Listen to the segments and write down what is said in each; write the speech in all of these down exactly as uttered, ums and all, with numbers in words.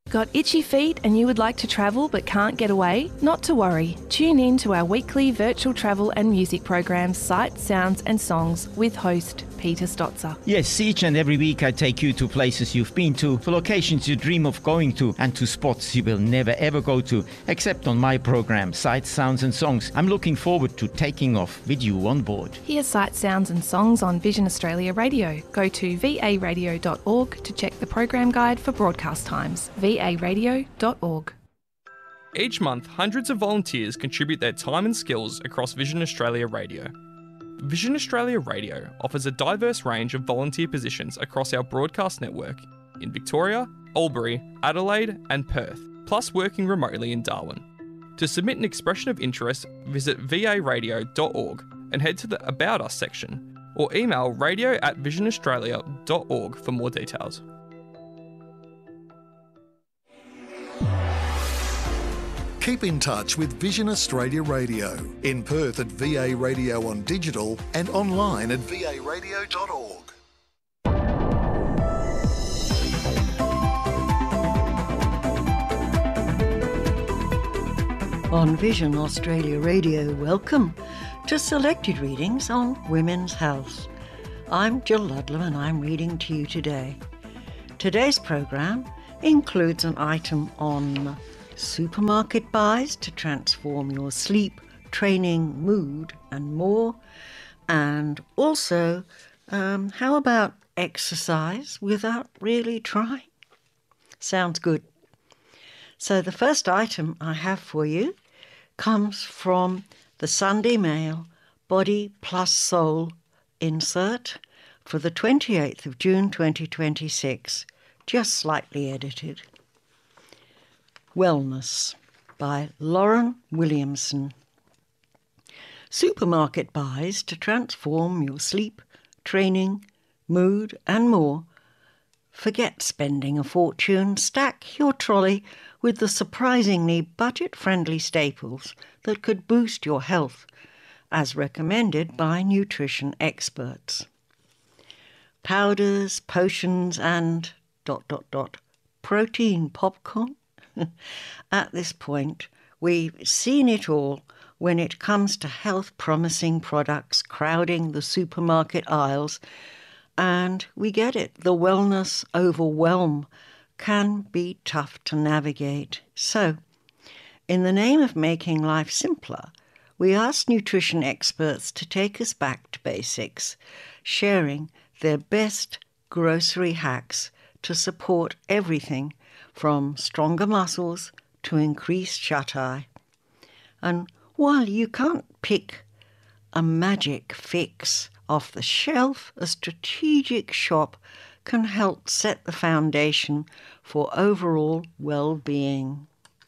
Got itchy feet and you would like to travel but can't get away? Not to worry. Tune in to our weekly virtual travel and music programs, Sights, Sounds and Songs with host Peter Stotzer. Yes, each and every week I take you to places you've been to, for locations you dream of going to, and to spots you will never ever go to, except on my program, Sights, Sounds and Songs. I'm looking forward to taking off with you on board. Hear Sights, Sounds and Songs on Vision Australia Radio. Go to v a radio dot org to check the program guide for broadcast times. v a radio dot org. Each month, hundreds of volunteers contribute their time and skills across Vision Australia Radio. Vision Australia Radio offers a diverse range of volunteer positions across our broadcast network in Victoria, Albury, Adelaide and Perth, plus working remotely in Darwin. To submit an expression of interest, visit v a radio dot org and head to the About Us section, or email radio at vision australia dot org for more details. Keep in touch with Vision Australia Radio, in Perth at V A Radio on digital and online at v a radio dot org. On Vision Australia Radio, welcome to selected readings on women's health. I'm Jill Ludlam and I'm reading to you today. Today's program includes an item on supermarket buys to transform your sleep, training, mood and more, and also um, how about exercise without really trying? Sounds good. So the first item I have for you comes from the Sunday Mail Body Plus Soul insert for the twenty-eighth of June twenty twenty-six, just slightly edited. Wellness by Lauren Williamson. Supermarket buys to transform your sleep, training, mood and more. Forget spending a fortune. Stack your trolley with the surprisingly budget-friendly staples that could boost your health, as recommended by nutrition experts. Powders, potions and dot dot dot protein popcorn. At this point, we've seen it all when it comes to health-promising products crowding the supermarket aisles, and we get it. The wellness overwhelm can be tough to navigate. So, in the name of making life simpler, we asked nutrition experts to take us back to basics, sharing their best grocery hacks to support everything from stronger muscles to increased shut-eye. And while you can't pick a magic fix off the shelf, a strategic shop can help set the foundation for overall well-being.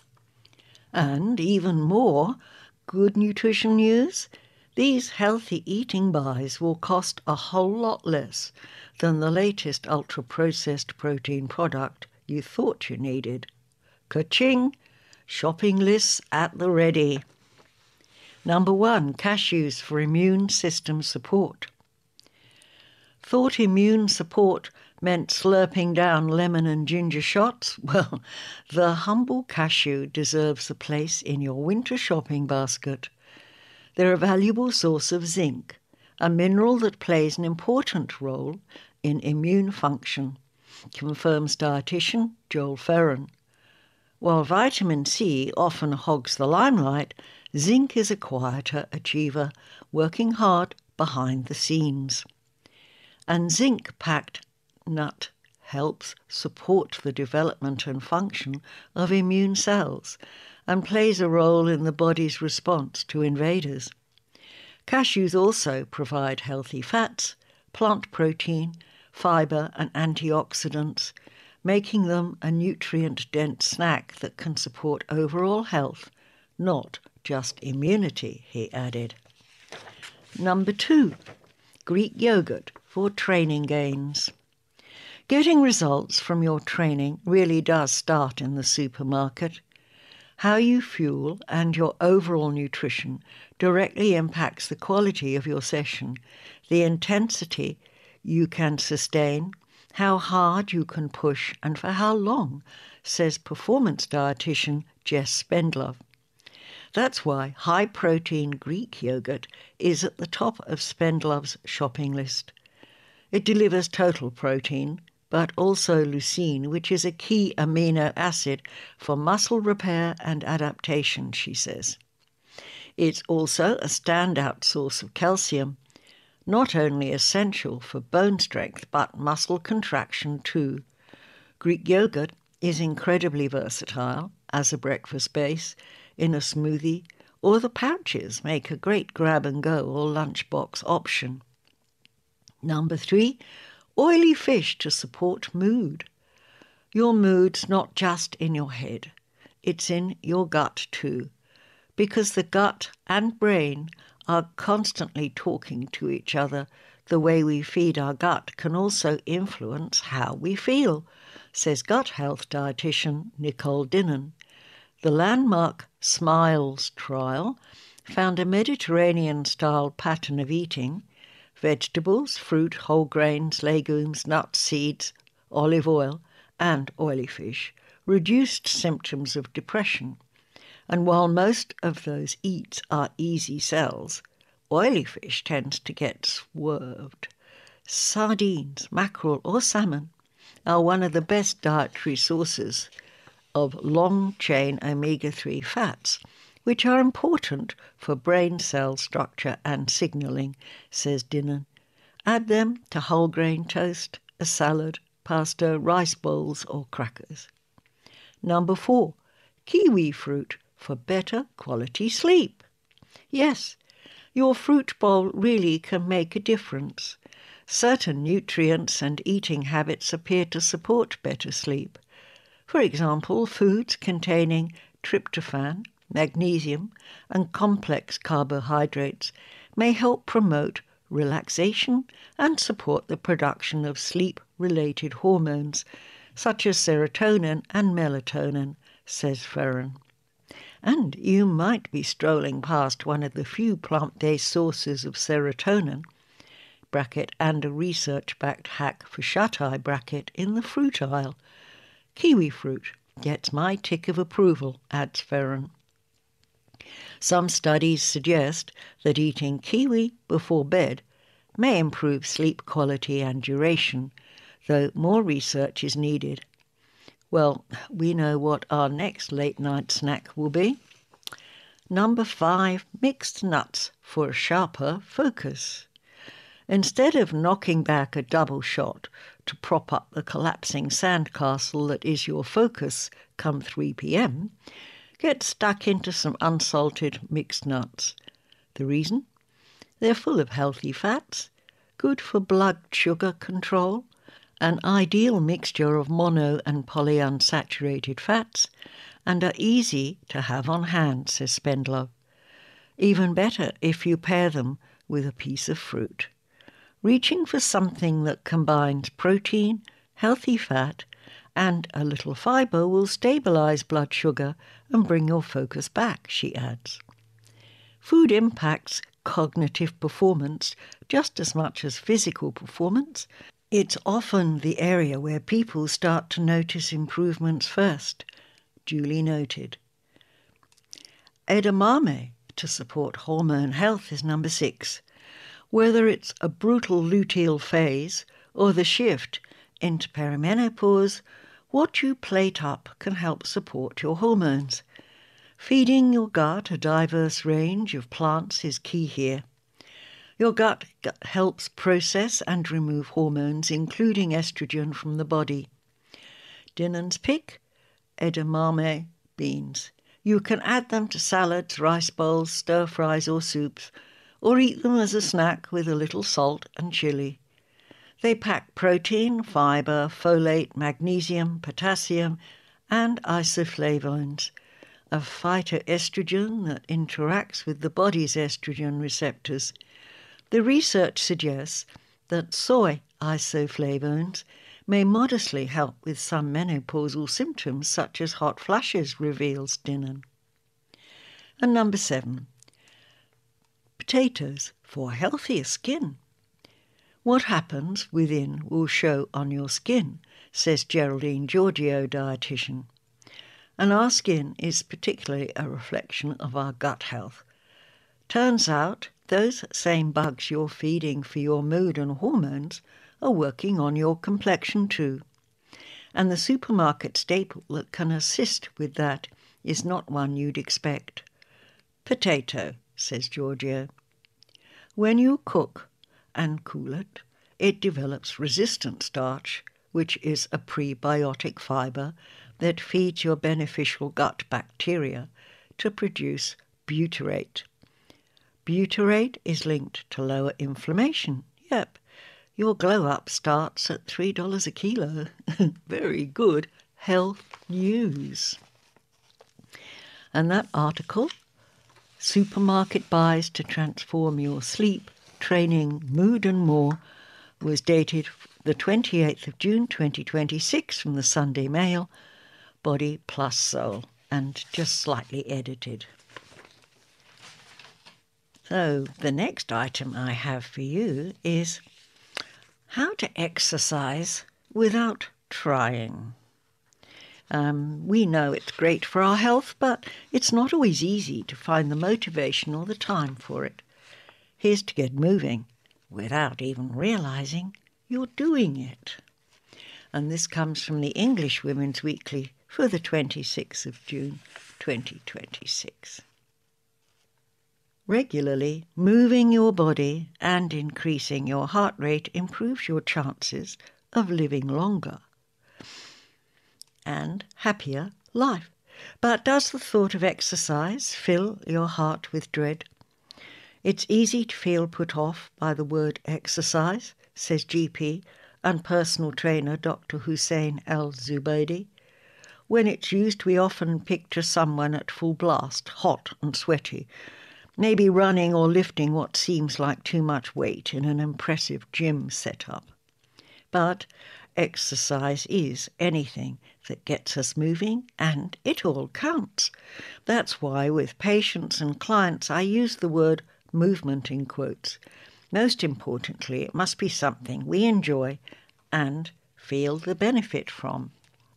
And even more good nutrition news, these healthy eating buys will cost a whole lot less than the latest ultra-processed protein product you thought you needed. Ka-ching! Shopping lists at the ready. Number one, cashews for immune system support. Thought immune support meant slurping down lemon and ginger shots? Well, the humble cashew deserves a place in your winter shopping basket. They're a valuable source of zinc, a mineral that plays an important role in immune function, confirms dietitian Joel Ferran. While vitamin C often hogs the limelight, zinc is a quieter achiever, working hard behind the scenes. And zinc-packed nut helps support the development and function of immune cells and plays a role in the body's response to invaders. Cashews also provide healthy fats, plant protein, fibre and antioxidants, making them a nutrient-dense snack that can support overall health, not just immunity, he added. Number two, Greek yogurt for training gains. Getting results from your training really does start in the supermarket. How you fuel and your overall nutrition directly impacts the quality of your session, the intensity you can sustain, how hard you can push and for how long, says performance dietitian Jess Spendlove. That's why high-protein Greek yogurt is at the top of Spendlove's shopping list. It delivers total protein, but also leucine, which is a key amino acid for muscle repair and adaptation, she says. It's also a standout source of calcium, not only essential for bone strength, but muscle contraction too. Greek yogurt is incredibly versatile as a breakfast base, in a smoothie, or the pouches make a great grab-and-go or lunchbox option. Number three, oily fish to support mood. Your mood's not just in your head, it's in your gut too, because the gut and brain are constantly talking to each other. The way we feed our gut can also influence how we feel, says gut health dietitian Nicole Dinnan. The landmark SMILES trial found a Mediterranean-style pattern of eating, vegetables, fruit, whole grains, legumes, nuts, seeds, olive oil, and oily fish, reduced symptoms of depression. And while most of those eats are easy sells, oily fish tends to get swerved. Sardines, mackerel, or salmon are one of the best dietary sources of long-chain omega three fats, which are important for brain cell structure and signalling, says Dinnan. Add them to whole grain toast, a salad, pasta, rice bowls, or crackers. Number four, kiwi fruit for better quality sleep. Yes, your fruit bowl really can make a difference. Certain nutrients and eating habits appear to support better sleep. For example, foods containing tryptophan, magnesium, and complex carbohydrates may help promote relaxation and support the production of sleep-related hormones, such as serotonin and melatonin, says Ferran. And you might be strolling past one of the few plant-based sources of serotonin, bracket, and a research-backed hack for shut-eye, bracket, in the fruit aisle. Kiwi fruit gets my tick of approval, adds Ferran. Some studies suggest that eating kiwi before bed may improve sleep quality and duration, though more research is needed. Well, we know what our next late-night snack will be. Number five, mixed nuts for a sharper focus. Instead of knocking back a double shot to prop up the collapsing sandcastle that is your focus come three p.m, get stuck into some unsalted mixed nuts. The reason? They're full of healthy fats, good for blood sugar control, an ideal mixture of mono and polyunsaturated fats, and are easy to have on hand, says Spendlove. Even better if you pair them with a piece of fruit. Reaching for something that combines protein, healthy fat, and a little fibre will stabilise blood sugar and bring your focus back, she adds. Food impacts cognitive performance just as much as physical performance. It's often the area where people start to notice improvements first, duly noted. Edamame to support hormone health is number six. Whether it's a brutal luteal phase or the shift into perimenopause, what you plate up can help support your hormones. Feeding your gut a diverse range of plants is key here. Your gut helps process and remove hormones, including estrogen, from the body. Dinnan's pick, edamame beans. You can add them to salads, rice bowls, stir-fries or soups, or eat them as a snack with a little salt and chili. They pack protein, fibre, folate, magnesium, potassium, and isoflavones, a phytoestrogen that interacts with the body's estrogen receptors. The research suggests that soy isoflavones may modestly help with some menopausal symptoms such as hot flushes, reveals Dinnan. And number seven, potatoes for healthier skin. What happens within will show on your skin, says Geraldine Giorgio, dietitian. And our skin is particularly a reflection of our gut health. Turns out those same bugs you're feeding for your mood and hormones are working on your complexion too. And the supermarket staple that can assist with that is not one you'd expect. Potato, says Giorgio. When you cook and cool it, it develops resistant starch, which is a prebiotic fibre that feeds your beneficial gut bacteria to produce butyrate. Butyrate is linked to lower inflammation. Yep, your glow-up starts at three dollars a kilo. Very good health news. And that article, Supermarket Buys to Transform Your Sleep, Training, Mood and More, was dated the twenty-eighth of June twenty twenty-six from the Sunday Mail, Body Plus Soul, and just slightly edited. So the next item I have for you is how to exercise without trying. Um, we know it's great for our health, but it's not always easy to find the motivation or the time for it. Here's to get moving without even realising you're doing it. And this comes from the English Women's Weekly for the twenty-sixth of June twenty twenty-six. Regularly moving your body and increasing your heart rate improves your chances of living longer and happier life. But does the thought of exercise fill your heart with dread? It's easy to feel put off by the word exercise, says G P and personal trainer Doctor Hussein Al-Zubaydi. When it's used, we often picture someone at full blast, hot and sweaty, maybe running or lifting what seems like too much weight in an impressive gym setup. But exercise is anything that gets us moving, and it all counts. That's why with patients and clients I use the word movement in quotes. Most importantly, it must be something we enjoy and feel the benefit from.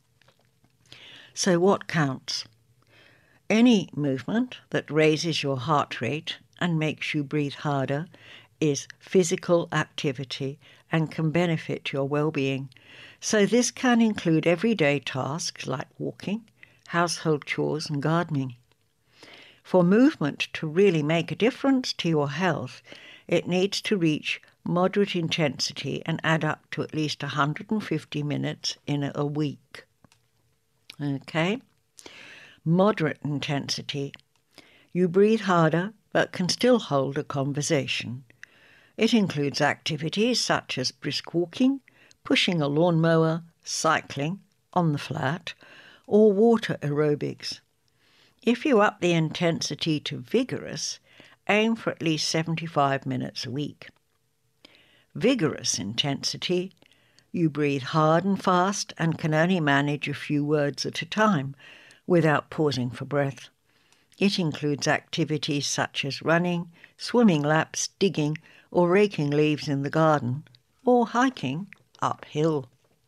So what counts? Any movement that raises your heart rate and makes you breathe harder is physical activity and can benefit your well-being. So this can include everyday tasks like walking, household chores and gardening. For movement to really make a difference to your health, it needs to reach moderate intensity and add up to at least one hundred fifty minutes in a week. Okay? Moderate intensity. You breathe harder but can still hold a conversation. It includes activities such as brisk walking, pushing a lawnmower, cycling on the flat, or water aerobics. If you up the intensity to vigorous, aim for at least seventy-five minutes a week. Vigorous intensity, you breathe hard and fast and can only manage a few words at a time without pausing for breath. It includes activities such as running, swimming laps, digging, or raking leaves in the garden, or hiking uphill.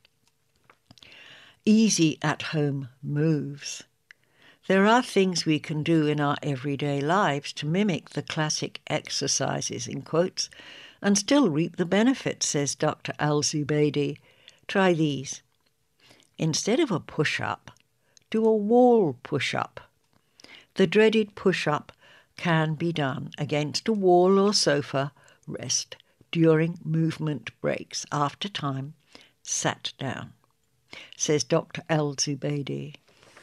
Easy at-home moves. There are things we can do in our everyday lives to mimic the classic exercises in quotes and still reap the benefits, says Doctor Al-Zubaydi. Try these. Instead of a push-up, do a wall push-up. The dreaded push-up can be done against a wall or sofa, rest during movement breaks after time, sat down, says Doctor Al-Zubaydi.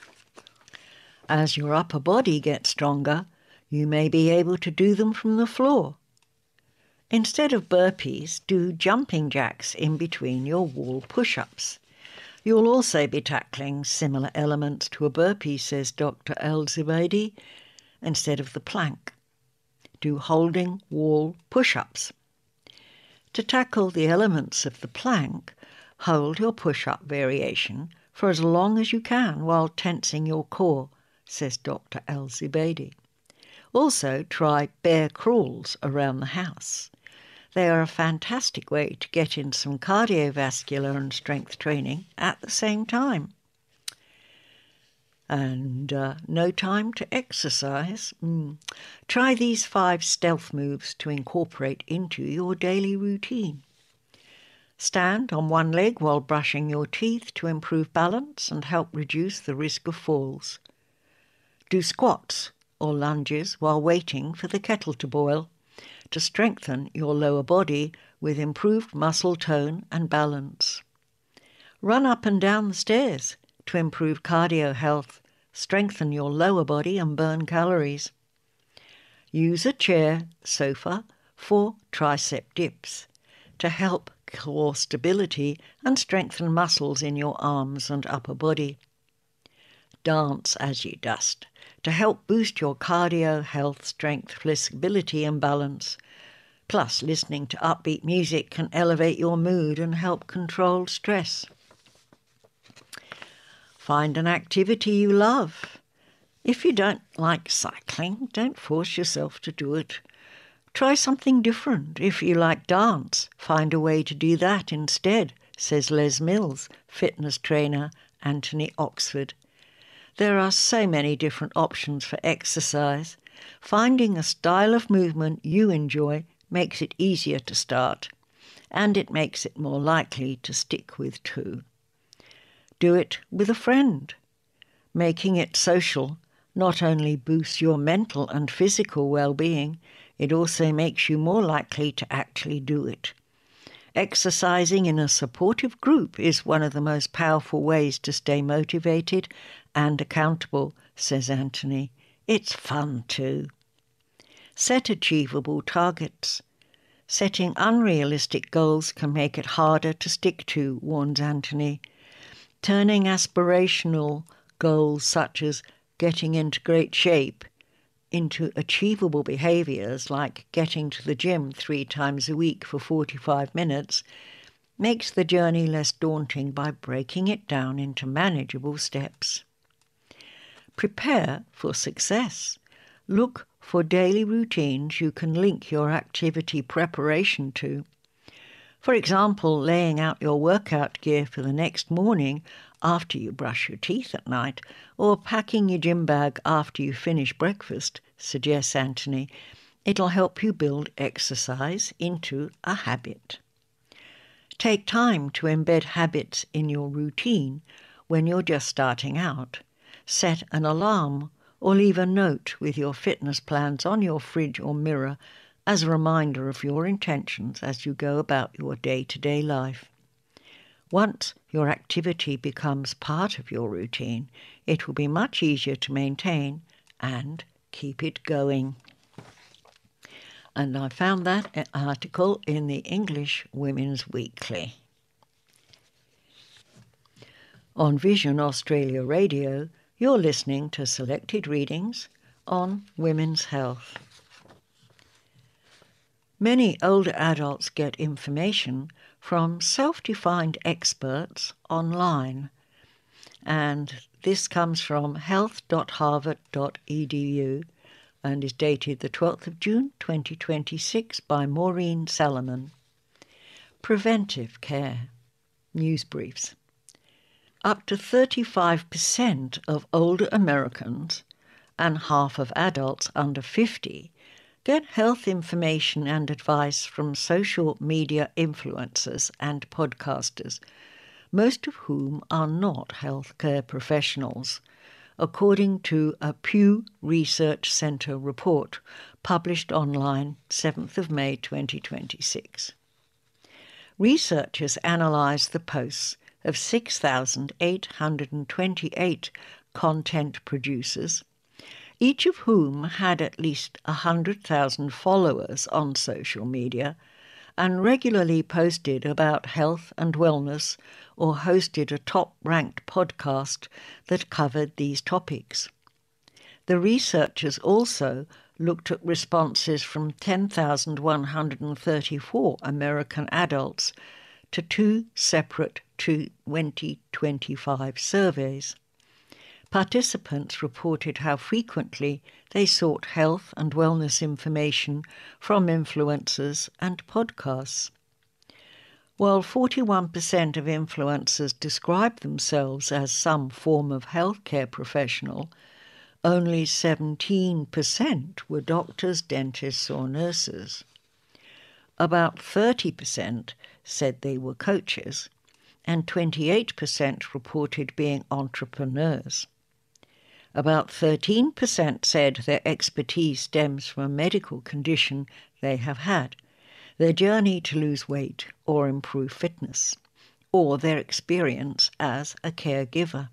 As your upper body gets stronger, you may be able to do them from the floor. Instead of burpees, do jumping jacks in between your wall push-ups. You'll also be tackling similar elements to a burpee, says Doctor Al-Zubaydi, instead of the plank. Do holding wall push-ups. To tackle the elements of the plank, hold your push-up variation for as long as you can while tensing your core, says Doctor Al-Zubaydi. Also try bear crawls around the house. They are a fantastic way to get in some cardiovascular and strength training at the same time. And uh, no time to exercise? Mm. Try these five stealth moves to incorporate into your daily routine. Stand on one leg while brushing your teeth to improve balance and help reduce the risk of falls. Do squats or lunges while waiting for the kettle to boil to strengthen your lower body with improved muscle tone and balance. Run up and down the stairs to improve cardio health, strengthen your lower body and burn calories. Use a chair, sofa for tricep dips to help core stability and strengthen muscles in your arms and upper body. Dance as you dust to help boost your cardio, health, strength, flexibility and balance. Plus, listening to upbeat music can elevate your mood and help control stress. Find an activity you love. If you don't like cycling, don't force yourself to do it. Try something different. If you like dance, find a way to do that instead, says Les Mills, fitness trainer, Anthony Oxford. There are so many different options for exercise. Finding a style of movement you enjoy makes it easier to start, and it makes it more likely to stick with too. Do it with a friend. Making it social not only boosts your mental and physical well-being, it also makes you more likely to actually do it. Exercising in a supportive group is one of the most powerful ways to stay motivated and accountable, says Anthony. It's fun too. Set achievable targets. Setting unrealistic goals can make it harder to stick to, warns Anthony. Turning aspirational goals such as getting into great shape into achievable behaviours like getting to the gym three times a week for forty-five minutes makes the journey less daunting by breaking it down into manageable steps. Prepare for success. Look for daily routines you can link your activity preparation to. For example, laying out your workout gear for the next morning after you brush your teeth at night, or packing your gym bag after you finish breakfast, suggests Anthony. It'll help you build exercise into a habit. Take time to embed habits in your routine when you're just starting out. Set an alarm or leave a note with your fitness plans on your fridge or mirror as a reminder of your intentions as you go about your day-to-day life. Once your activity becomes part of your routine, it will be much easier to maintain and keep it going. And I found that article in the English Women's Weekly. On Vision Australia Radio, you're listening to selected readings on women's health. Many older adults get information from self-defined experts online, and this comes from health dot harvard dot e d u and is dated the twelfth of June twenty twenty-six by Maureen Salomon. Preventive care. News briefs. Up to thirty-five percent of older Americans and half of adults under fifty get health information and advice from social media influencers and podcasters, most of whom are not healthcare professionals, according to a Pew Research Centre report published online seventh of May twenty twenty-six. Researchers analysed the posts of six thousand eight hundred twenty-eight content producers, each of whom had at least one hundred thousand followers on social media and regularly posted about health and wellness or hosted a top-ranked podcast that covered these topics. The researchers also looked at responses from ten thousand one hundred thirty-four American adults to two separate twenty twenty-five surveys. Participants reported how frequently they sought health and wellness information from influencers and podcasts. While forty-one percent of influencers described themselves as some form of healthcare professional, only seventeen percent were doctors, dentists or nurses. About thirty percent said they were coaches, and twenty-eight percent reported being entrepreneurs. About thirteen percent said their expertise stems from a medical condition they have had, their journey to lose weight or improve fitness, or their experience as a caregiver.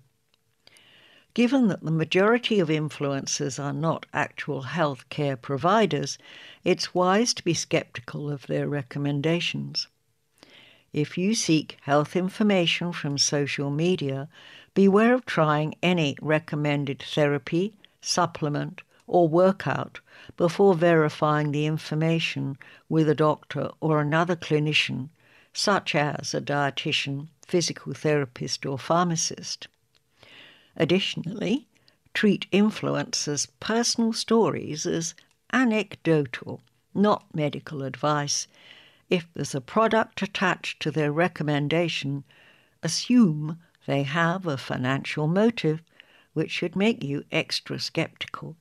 Given that the majority of influencers are not actual health care providers, it's wise to be skeptical of their recommendations. If you seek health information from social media, beware of trying any recommended therapy, supplement, or workout before verifying the information with a doctor or another clinician, such as a dietitian, physical therapist, or pharmacist. Additionally, treat influencers' personal stories as anecdotal, not medical advice. If there's a product attached to their recommendation, assume they have a financial motive, which should make you extra skeptical.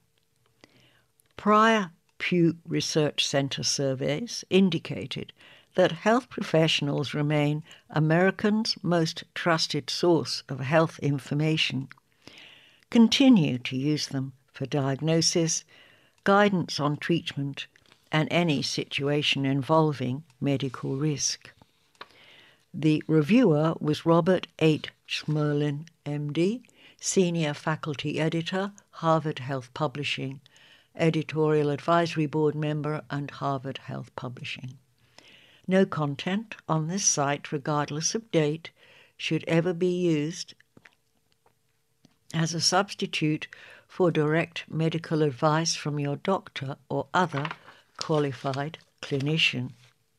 Prior Pew Research Center surveys indicated that health professionals remain Americans' most trusted source of health information. Continue to use them for diagnosis, guidance on treatment, and any situation involving medical risk. The reviewer was Robert H. Schmerlin, M D, Senior Faculty Editor, Harvard Health Publishing, Editorial Advisory Board member, and Harvard Health Publishing. No content on this site, regardless of date, should ever be used as a substitute for direct medical advice from your doctor or other qualified clinician.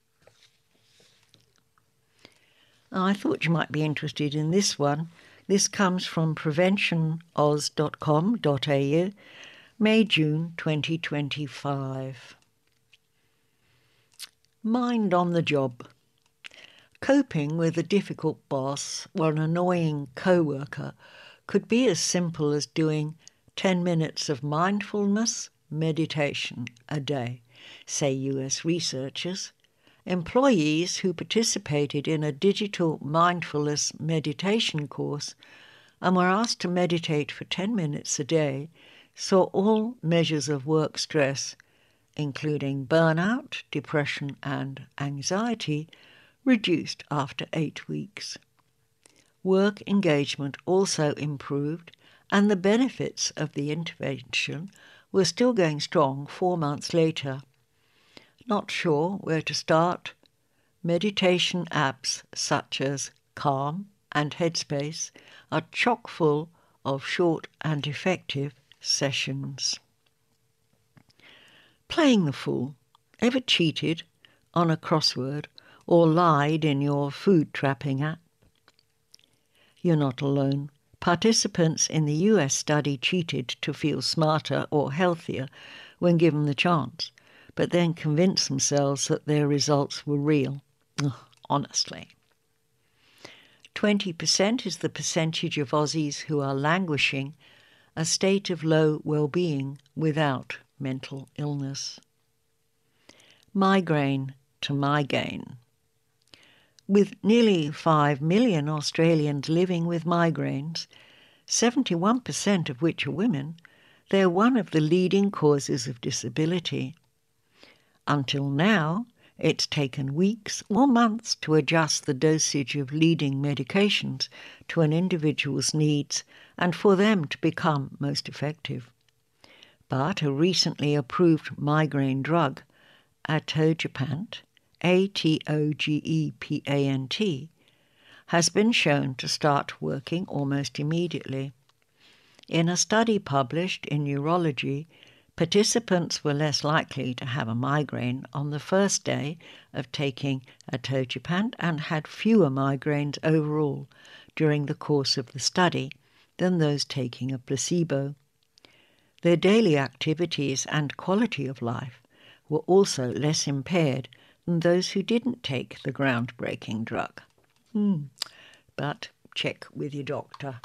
I thought you might be interested in this one. This comes from prevention oz dot com dot a u, May-June twenty twenty-five. Mind on the job. Coping with a difficult boss or an annoying co-worker could be as simple as doing ten minutes of mindfulness meditation a day, say U S researchers. Employees who participated in a digital mindfulness meditation course and were asked to meditate for ten minutes a day saw all measures of work stress, including burnout, depression, and anxiety, reduced after eight weeks. Work engagement also improved, and the benefits of the intervention were still going strong four months later. Not sure where to start? Meditation apps such as Calm and Headspace are chock full of short and effective sessions. Playing the fool. Ever cheated on a crossword or lied in your food trapping app? You're not alone. Participants in the U S study cheated to feel smarter or healthier when given the chance, but then convinced themselves that their results were real. Ugh, honestly. twenty percent is the percentage of Aussies who are languishing a state of low well-being without mental illness. Migraine to migraine. With nearly five million Australians living with migraines, seventy-one percent of which are women, they're one of the leading causes of disability. Until now, it's taken weeks or months to adjust the dosage of leading medications to an individual's needs and for them to become most effective. But a recently approved migraine drug, atogepant, A T O G E P A N T, has been shown to start working almost immediately. In a study published in Neurology, participants were less likely to have a migraine on the first day of taking atogepant and had fewer migraines overall during the course of the study than those taking a placebo. Their daily activities and quality of life were also less impaired than those who didn't take the groundbreaking drug. Hmm. But check with your doctor.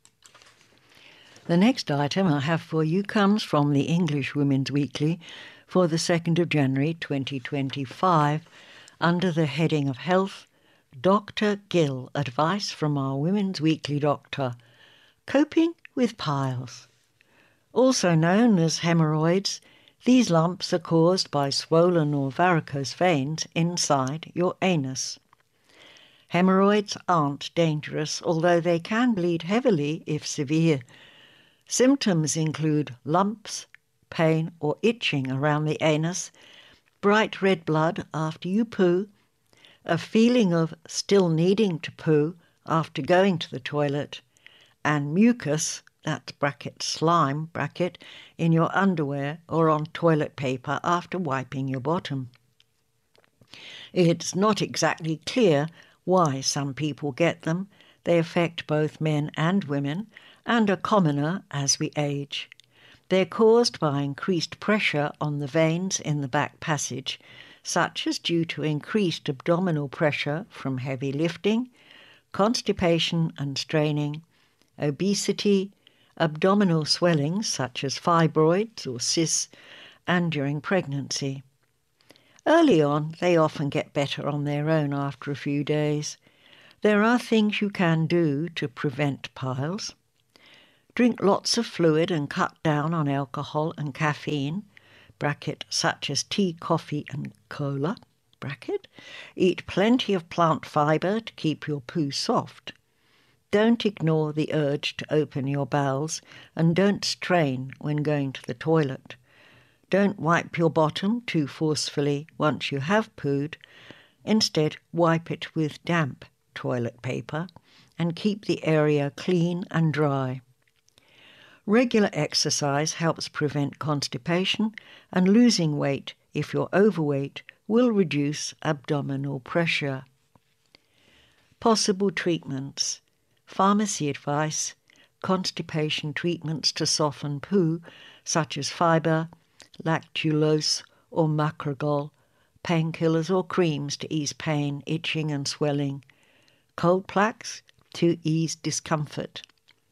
The next item I have for you comes from the English Women's Weekly for the second of January twenty twenty-five under the heading of Health, Doctor Gill, advice from our Women's Weekly doctor, coping with piles. Also known as hemorrhoids, these lumps are caused by swollen or varicose veins inside your anus. Hemorrhoids aren't dangerous, although they can bleed heavily if severe. Symptoms include lumps, pain or itching around the anus, bright red blood after you poo, a feeling of still needing to poo after going to the toilet, and mucus, that's bracket slime, bracket, in your underwear or on toilet paper after wiping your bottom. It's not exactly clear why some people get them. They affect both men and women and are commoner as we age. They're caused by increased pressure on the veins in the back passage, such as due to increased abdominal pressure from heavy lifting, constipation and straining, obesity, abdominal swelling such as fibroids or cysts, and during pregnancy. Early on, they often get better on their own after a few days. There are things you can do to prevent piles. Drink lots of fluid and cut down on alcohol and caffeine, bracket, such as tea, coffee and cola, bracket. Eat plenty of plant fibre to keep your poo soft. Don't ignore the urge to open your bowels and don't strain when going to the toilet. Don't wipe your bottom too forcefully once you have pooed. Instead, wipe it with damp toilet paper and keep the area clean and dry. Regular exercise helps prevent constipation, and losing weight, if you're overweight, will reduce abdominal pressure. Possible treatments: pharmacy advice, constipation treatments to soften poo, such as fibre, lactulose or macrogol, painkillers or creams to ease pain, itching and swelling, cold packs to ease discomfort.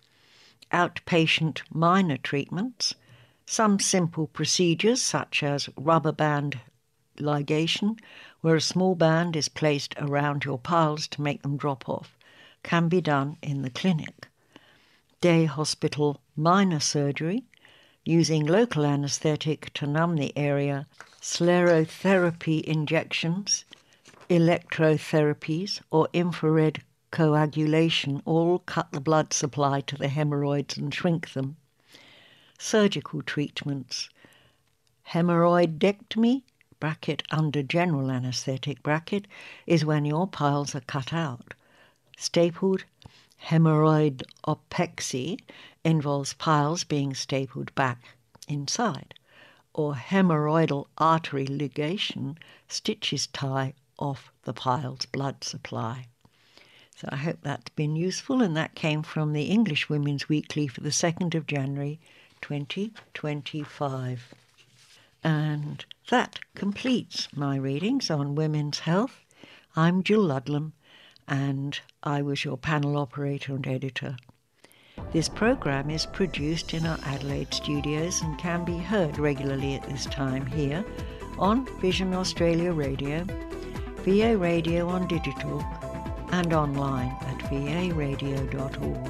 Outpatient minor treatments, some simple procedures such as rubber band ligation, where a small band is placed around your piles to make them drop off, can be done in the clinic. Day hospital minor surgery, using local anaesthetic to numb the area, sclerotherapy injections, electrotherapies or infrared coagulation all cut the blood supply to the hemorrhoids and shrink them. Surgical treatments: hemorrhoidectomy, bracket under general anaesthetic, bracket, is when your piles are cut out. Stapled hemorrhoidopexy involves piles being stapled back inside, or hemorrhoidal artery ligation, stitches tie off the pile's blood supply. So I hope that's been useful, and that came from the English Women's Weekly for the second of January twenty twenty-five. And that completes my readings on women's health. I'm Jill Ludlam, and I was your panel operator and editor. This program is produced in our Adelaide studios and can be heard regularly at this time here on Vision Australia Radio, V A Radio on digital, and online at v a radio dot org.